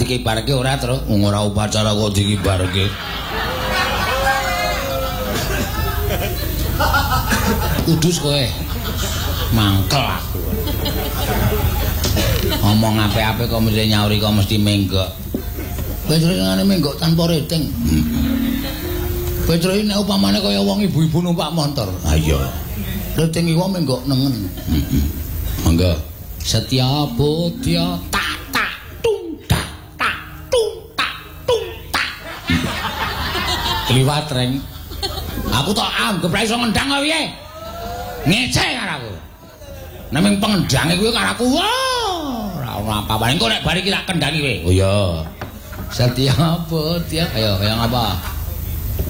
dikibarke ora terus ora upacara kok dikibarke. Kudus kowe. Mangkel aku. Ngomong apik-apik kok mesti nyauri kok mesti menggok. Petrone menggok tanpa rating. Petrone nek upamane kaya wong ibu-ibu numpak motor. Ha iya. Rating iku menggok nengen. Mangga. Setia Bodya tak tak tung tak tak tung tak tung tak. Kliwat reng. Aku tok anggap ra iso ngendang kok piye. Ngece karo aku. Neming pengendange kuwi karo aku. Ora ono apa-apa. Engko nek bar iki tak kendangi kowe. Oh iya. Setia Bodya. Ayo, yang apa?